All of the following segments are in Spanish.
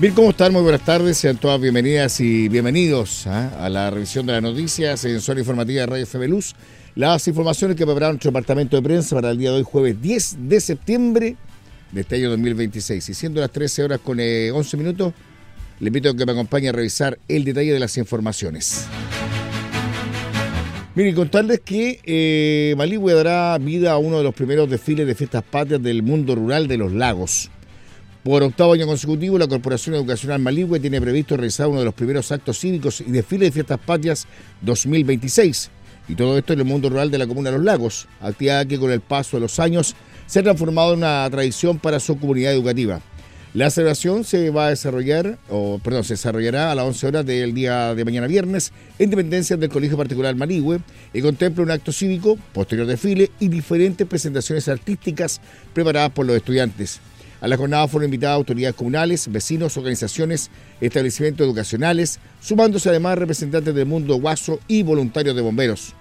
Bien, ¿cómo están? Muy buenas tardes, sean todas bienvenidas y bienvenidos a la revisión de las noticias en Zona Informativa de Radio FM Luz. Las informaciones que prepara nuestro departamento de prensa para el día de hoy, jueves 10 de septiembre de este año 2026. Y siendo las 13 horas con 11 minutos, le invito a que me acompañe a revisar el detalle de las informaciones. Miren, contarles que Maligüe dará vida a uno de los primeros desfiles de fiestas patrias del mundo rural de los lagos. Por octavo año consecutivo, la Corporación Educacional Maligüe tiene previsto realizar uno de los primeros actos cívicos y desfiles de fiestas patrias 2026. Y todo esto en el mundo rural de la comuna de Los Lagos, actividad que con el paso de los años se ha transformado en una tradición para su comunidad educativa. La celebración se desarrollará a las 11 horas del día de mañana viernes en dependencias del Colegio Particular Maligüe y contempla un acto cívico, posterior desfile y diferentes presentaciones artísticas preparadas por los estudiantes. A la jornada fueron invitadas autoridades comunales, vecinos, organizaciones, establecimientos educacionales, sumándose además representantes del mundo guaso y voluntarios de bomberos.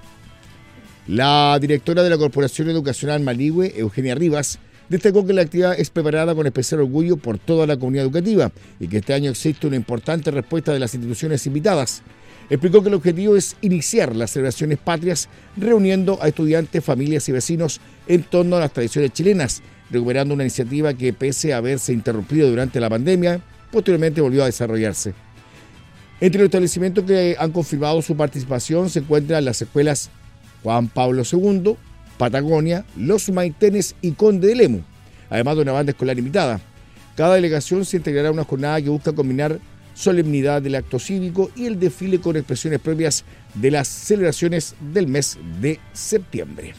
La directora de la Corporación Educacional Maligüe, Eugenia Rivas, destacó que la actividad es preparada con especial orgullo por toda la comunidad educativa y que este año existe una importante respuesta de las instituciones invitadas. Explicó que el objetivo es iniciar las celebraciones patrias reuniendo a estudiantes, familias y vecinos en torno a las tradiciones chilenas, recuperando una iniciativa que, pese a haberse interrumpido durante la pandemia, posteriormente volvió a desarrollarse. Entre los establecimientos que han confirmado su participación se encuentran las escuelas Juan Pablo II, Patagonia, Los Maitenes y Conde de Lemu, además de una banda escolar invitada. Cada delegación se integrará a una jornada que busca combinar solemnidad del acto cívico y el desfile con expresiones propias de las celebraciones del mes de septiembre.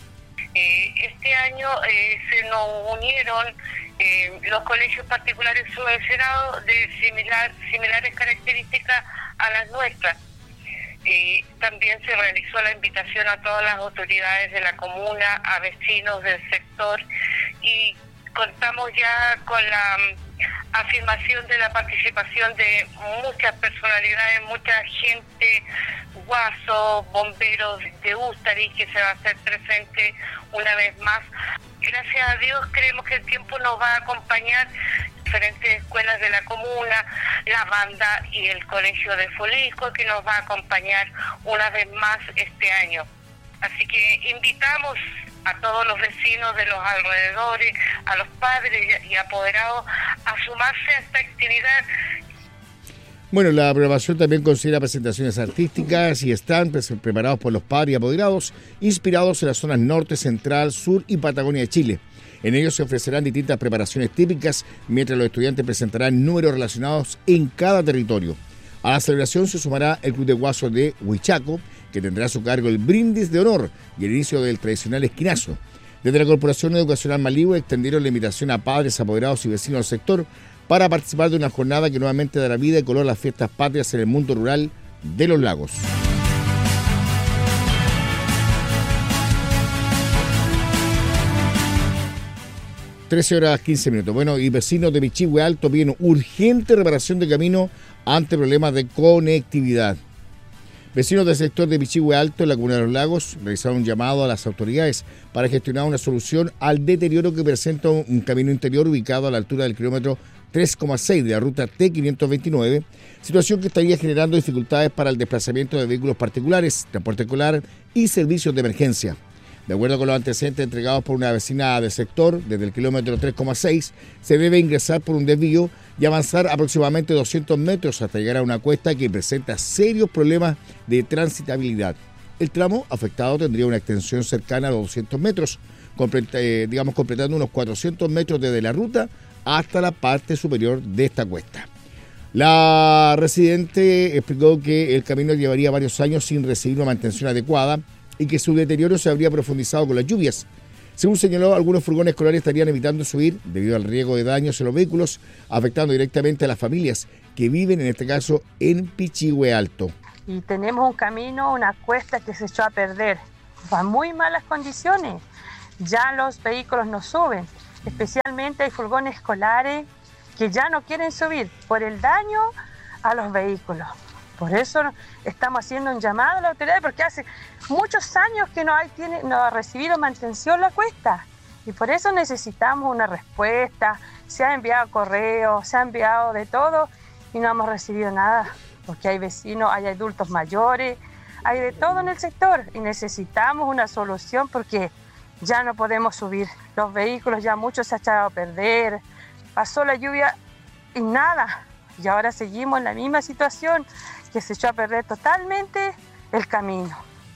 Este año se nos unieron los colegios particulares subvencionados de similares características a las nuestras. También se realizó la invitación a todas las autoridades de la comuna, a vecinos del sector, y contamos ya con la afirmación de la participación de muchas personalidades, mucha gente, guasos, bomberos de Ustari, que se va a hacer presente una vez más. Gracias a Dios creemos que el tiempo nos va a acompañar, diferentes escuelas de la comuna, la banda y el colegio de Folisco, que nos va a acompañar una vez más este año. Así que invitamos a todos los vecinos de los alrededores, a los padres y apoderados a sumarse a esta actividad. Bueno, la programación también considera presentaciones artísticas y están preparados por los padres y apoderados, inspirados en las zonas norte, central, sur y Patagonia de Chile. En ellos se ofrecerán distintas preparaciones típicas, mientras los estudiantes presentarán números relacionados en cada territorio. A la celebración se sumará el Club de Guasos de Huichaco, que tendrá a su cargo el brindis de honor y el inicio del tradicional esquinazo. Desde la Corporación Educacional Maligüe extendieron la invitación a padres, apoderados y vecinos del sector para participar de una jornada que nuevamente dará vida y color a las fiestas patrias en el mundo rural de Los Lagos. (13:15). Bueno, y vecinos de Pichihue Alto piden urgente reparación de camino ante problemas de conectividad. Vecinos del sector de Pichihue Alto, en la comuna de Los Lagos, realizaron un llamado a las autoridades para gestionar una solución al deterioro que presenta un camino interior ubicado a la altura del kilómetro 3,6 de la ruta T529, situación que estaría generando dificultades para el desplazamiento de vehículos particulares, transporte escolar y servicios de emergencia. De acuerdo con los antecedentes entregados por una vecina del sector, desde el kilómetro 3,6 se debe ingresar por un desvío y avanzar aproximadamente 200 metros hasta llegar a una cuesta que presenta serios problemas de transitabilidad. El tramo afectado tendría una extensión cercana a los 200 metros, completando unos 400 metros desde la ruta hasta la parte superior de esta cuesta. La residente explicó que el camino llevaría varios años sin recibir una mantención adecuada y que su deterioro se habría profundizado con las lluvias. Según señaló, algunos furgones escolares estarían evitando subir debido al riesgo de daños en los vehículos, afectando directamente a las familias que viven, en este caso, en Pichihue Alto. Y tenemos un camino, una cuesta que se echó a perder. Va en muy malas condiciones. Ya los vehículos no suben. Especialmente hay furgones escolares que ya no quieren subir por el daño a los vehículos. Por eso estamos haciendo un llamado a la autoridad, porque hace muchos años que no ha recibido mantención la cuesta. Y por eso necesitamos una respuesta. Se ha enviado correo, se ha enviado de todo y no hemos recibido nada, porque hay vecinos, hay adultos mayores, hay de todo en el sector y necesitamos una solución porque ya no podemos subir. Los vehículos ya muchos se han echado a perder, pasó la lluvia y nada, y ahora seguimos en la misma situación, que se echó a perder totalmente el camino.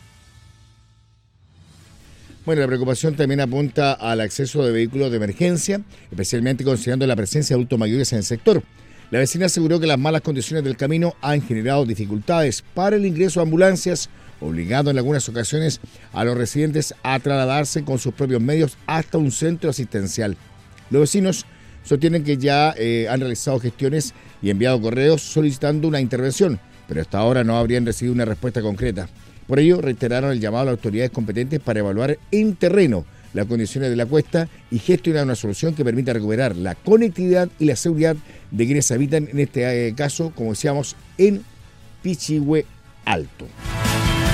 Bueno, la preocupación también apunta al acceso de vehículos de emergencia, especialmente considerando la presencia de adultos mayores en el sector. La vecina aseguró que las malas condiciones del camino han generado dificultades para el ingreso a ambulancias, obligando en algunas ocasiones a los residentes a trasladarse con sus propios medios hasta un centro asistencial. Los vecinos sostienen que ya han realizado gestiones y enviado correos solicitando una intervención, pero hasta ahora no habrían recibido una respuesta concreta. Por ello, reiteraron el llamado a las autoridades competentes para evaluar en terreno las condiciones de la cuesta y gestionar una solución que permita recuperar la conectividad y la seguridad de quienes habitan, en este caso, como decíamos, en Pichihue Alto.